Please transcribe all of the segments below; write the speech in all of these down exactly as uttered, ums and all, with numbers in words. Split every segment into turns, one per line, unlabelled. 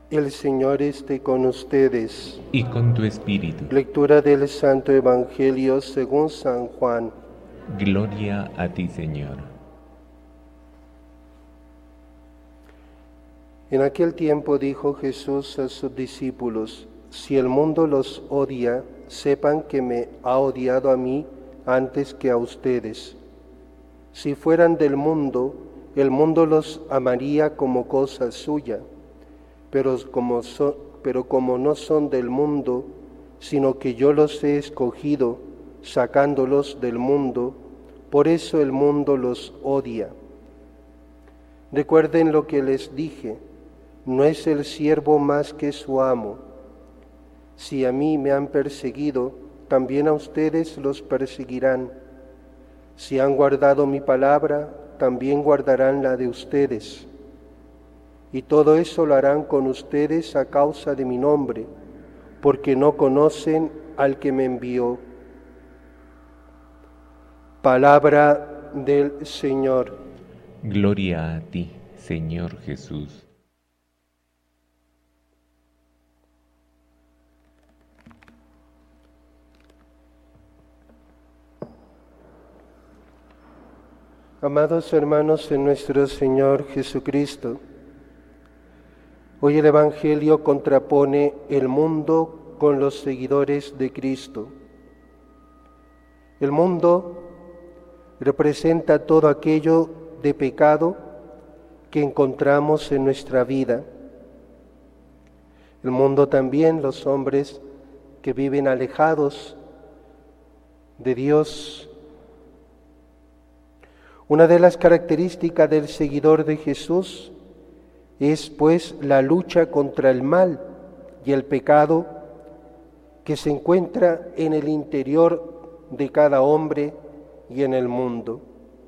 El Señor esté con ustedes.
Y con tu espíritu.
Lectura del Santo Evangelio según San Juan.
Gloria a ti, Señor.
En aquel tiempo dijo Jesús a sus discípulos: si el mundo los odia, sepan que me ha odiado a mí antes que a ustedes. Si fueran del mundo, el mundo los amaría como cosa suya, pero como, so, pero como no son del mundo, sino que yo los he escogido, sacándolos del mundo, por eso el mundo los odia. Recuerden lo que les dije: no es el siervo más que su amo. Si a mí me han perseguido, también a ustedes los perseguirán. Si han guardado mi palabra, también guardarán la de ustedes. Y todo eso lo harán con ustedes a causa de mi nombre, porque no conocen al que me envió. Palabra del Señor.
Gloria a ti, Señor Jesús.
Amados hermanos en nuestro Señor Jesucristo, hoy el Evangelio contrapone el mundo con los seguidores de Cristo. El mundo representa todo aquello de pecado que encontramos en nuestra vida. El mundo también, los hombres que viven alejados de Dios. Una de las características del seguidor de Jesús es pues la lucha contra el mal y el pecado que se encuentra en el interior de cada hombre y en el mundo.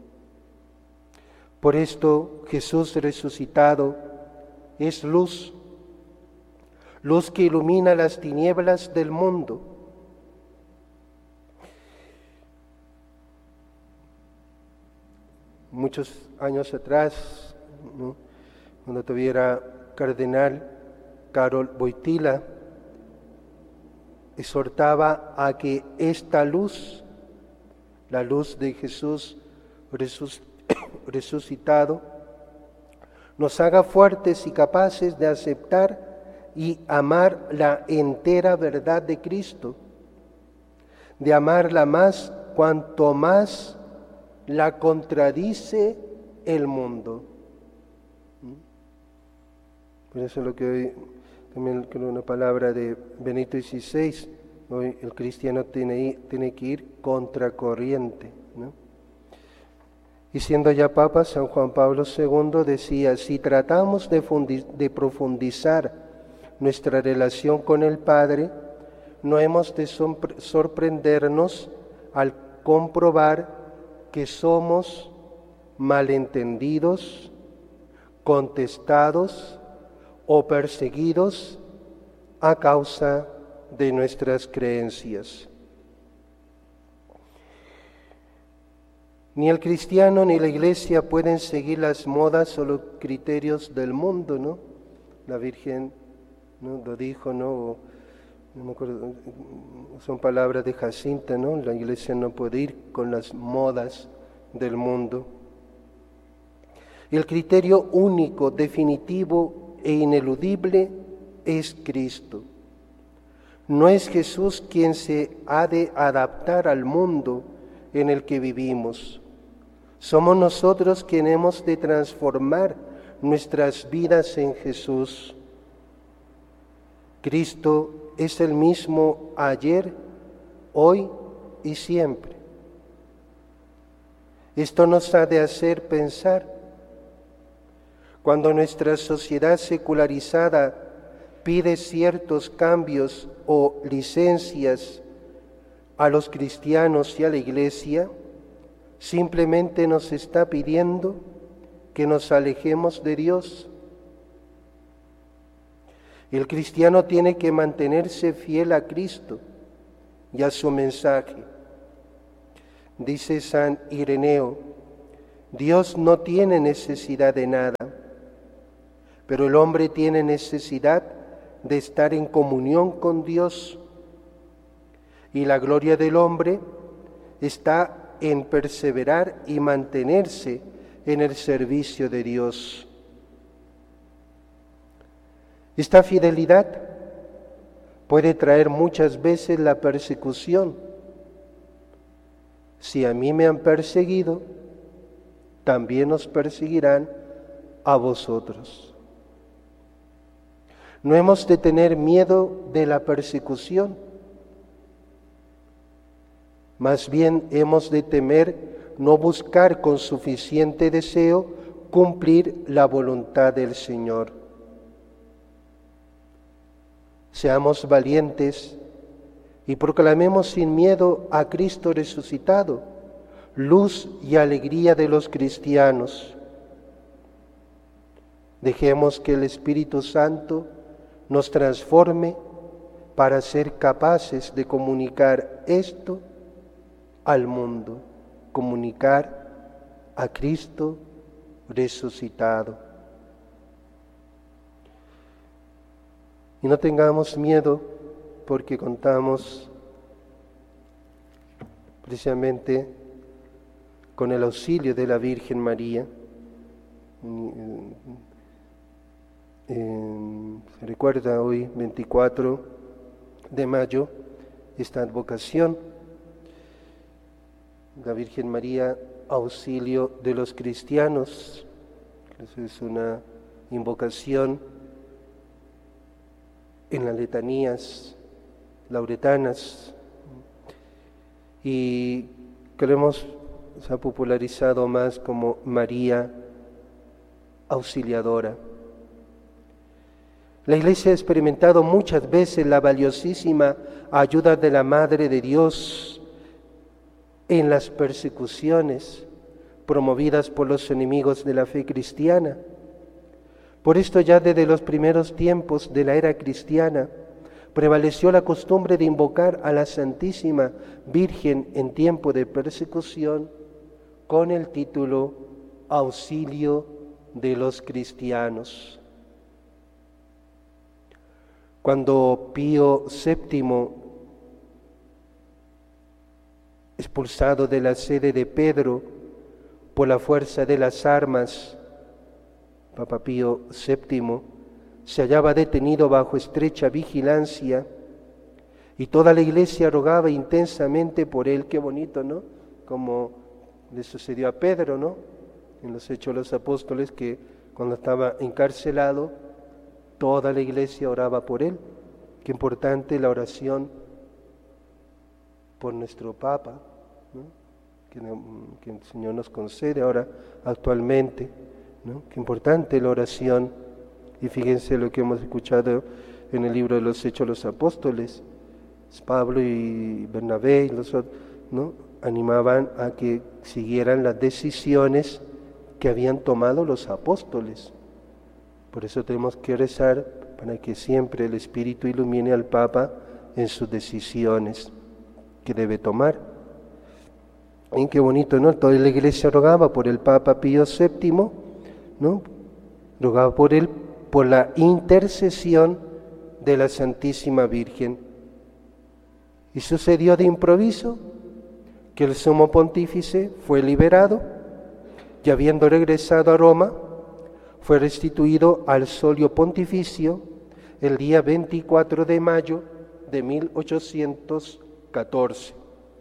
Por esto Jesús resucitado es luz, luz que ilumina las tinieblas del mundo. Muchos años atrás, ¿no?, cuando tuviera cardenal Karol Wojtyła, exhortaba a que esta luz, la luz de Jesús resucitado, nos haga fuertes y capaces de aceptar y amar la entera verdad de Cristo, de amarla más cuanto más la contradice el mundo. Por eso lo que hoy, también creo una palabra de Benito dieciséis, hoy el cristiano tiene, tiene que ir contracorriente, ¿no? Y siendo ya Papa, San Juan Pablo segundo decía: si tratamos de, fundi, de profundizar nuestra relación con el Padre, no hemos de sorprendernos al comprobar que somos malentendidos, contestados o perseguidos a causa de nuestras creencias. Ni el cristiano ni la Iglesia pueden seguir las modas o los criterios del mundo, ¿no? La Virgen, ¿no?, lo dijo, ¿no? No me acuerdo, son palabras de Jacinta, ¿no? La Iglesia no puede ir con las modas del mundo. El criterio único, definitivo e ineludible es Cristo. No es Jesús quien se ha de adaptar al mundo en el que vivimos. Somos nosotros quienes hemos de transformar nuestras vidas en Jesús. Cristo es el mismo ayer, hoy y siempre. Esto nos ha de hacer pensar. Cuando nuestra sociedad secularizada pide ciertos cambios o licencias a los cristianos y a la Iglesia, simplemente nos está pidiendo que nos alejemos de Dios. El cristiano tiene que mantenerse fiel a Cristo y a su mensaje. Dice San Ireneo: Dios no tiene necesidad de nada. pero el hombre tiene necesidad de estar en comunión con Dios, y la gloria del hombre está en perseverar y mantenerse en el servicio de Dios. Esta fidelidad puede traer muchas veces la persecución. Si a mí me han perseguido, también os perseguirán a vosotros. No hemos de tener miedo de la persecución, más bien hemos de temer no buscar con suficiente deseo cumplir la voluntad del Señor. Seamos valientes y proclamemos sin miedo a Cristo resucitado, luz y alegría de los cristianos. Dejemos que el Espíritu Santo nos transforme para ser capaces de comunicar esto al mundo, comunicar a Cristo resucitado. Y no tengamos miedo porque contamos precisamente con el auxilio de la Virgen María. Eh, se recuerda hoy, veinticuatro de mayo, esta advocación, la Virgen María, auxilio de los cristianos. Eso es una invocación en las letanías lauretanas, y que lo hemos se ha popularizado más como María Auxiliadora. La Iglesia ha experimentado muchas veces la valiosísima ayuda de la Madre de Dios en las persecuciones promovidas por los enemigos de la fe cristiana. Por esto ya desde los primeros tiempos de la era cristiana prevaleció la costumbre de invocar a la Santísima Virgen en tiempo de persecución con el título Auxilio de los cristianos. Cuando Pío séptimo, expulsado de la sede de Pedro por la fuerza de las armas, Papa Pío séptimo se hallaba detenido bajo estrecha vigilancia y toda la Iglesia rogaba intensamente por él. Qué bonito, ¿no? Como le sucedió a Pedro, ¿no? En los Hechos de los Apóstoles, que cuando estaba encarcelado, toda la Iglesia oraba por él. Qué importante la oración por nuestro Papa, ¿no? que, que el Señor nos concede ahora actualmente, ¿no? Qué importante la oración. Y fíjense lo que hemos escuchado en el libro de los Hechos de los Apóstoles. Pablo y Bernabé y los otros, ¿no? animaban a que siguieran las decisiones que habían tomado los apóstoles. Por eso tenemos que rezar para que siempre el Espíritu ilumine al Papa en sus decisiones que debe tomar. Y qué bonito, ¿no? Toda la Iglesia rogaba por el Papa Pío séptimo, ¿no? Rogaba por él, por la intercesión de la Santísima Virgen. Y sucedió de improviso que el sumo pontífice fue liberado y, habiendo regresado a Roma, fue restituido al solio pontificio el día veinticuatro de mayo de mil ochocientos catorce.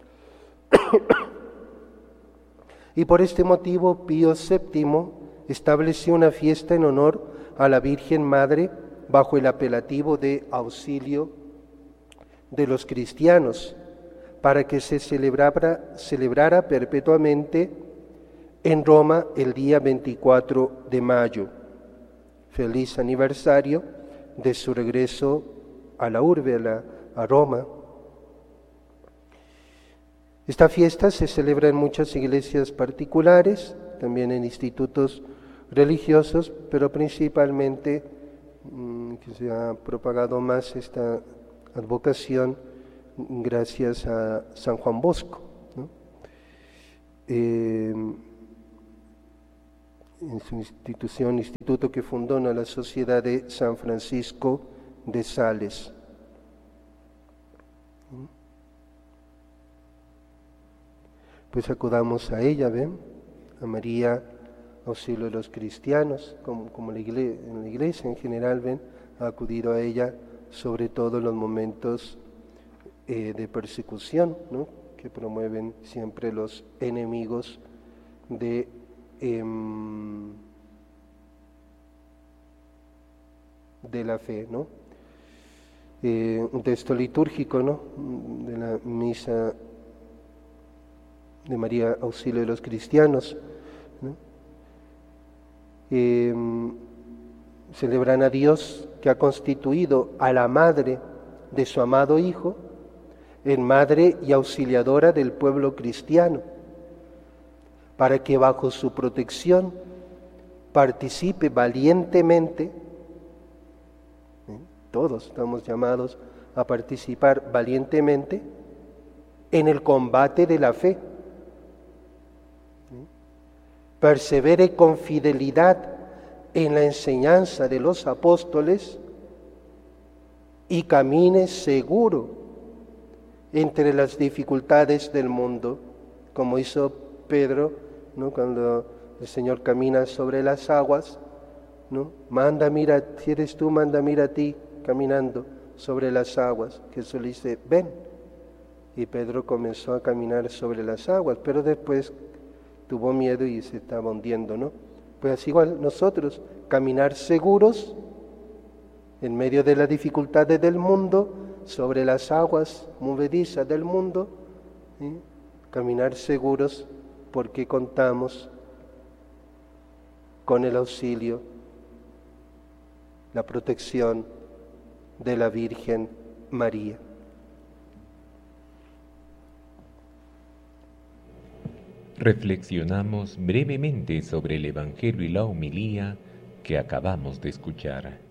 Y por este motivo Pío séptimo estableció una fiesta en honor a la Virgen Madre bajo el apelativo de Auxilio de los cristianos, para que se celebrara, celebrara perpetuamente en Roma el día veinticuatro de mayo. Feliz aniversario de su regreso a la urbe, a, la, a Roma. Esta fiesta se celebra en muchas iglesias particulares, también en institutos religiosos, pero principalmente mmm, que se ha propagado más esta advocación gracias a San Juan Bosco, ¿no? Eh, en su institución, instituto que fundó, ¿no?, la Sociedad de San Francisco de Sales. Pues acudamos a ella, ¿ven? A María, auxilio de los cristianos, como, como la iglesia, en la iglesia en general, ¿ven? Ha acudido a ella sobre todo en los momentos eh, de persecución, ¿no?, que promueven siempre los enemigos de, eh, de la fe, ¿no? Eh, un texto litúrgico, ¿no?, de la misa de María, auxilio de los cristianos, ¿no? Eh, celebran a Dios que ha constituido a la madre de su amado Hijo en madre y auxiliadora del pueblo cristiano, para que bajo su protección participe valientemente, ¿eh? Todos estamos llamados a participar valientemente en el combate de la fe, ¿eh? Persevere con fidelidad en la enseñanza de los apóstoles y camine seguro entre las dificultades del mundo, como hizo Pedro, ¿no?, cuando el Señor camina sobre las aguas, ¿no? Manda, mira, si eres tú, manda, mira a ti caminando sobre las aguas. Jesús le dice, ven. Y Pedro comenzó a caminar sobre las aguas, pero después tuvo miedo y se estaba hundiendo, ¿no? Pues así igual nosotros, caminar seguros en medio de las dificultades del mundo, sobre las aguas movedizas del mundo, ¿sí? Caminar seguros porque contamos con el auxilio, la protección de la Virgen María.
Reflexionamos brevemente sobre el Evangelio y la homilía que acabamos de escuchar.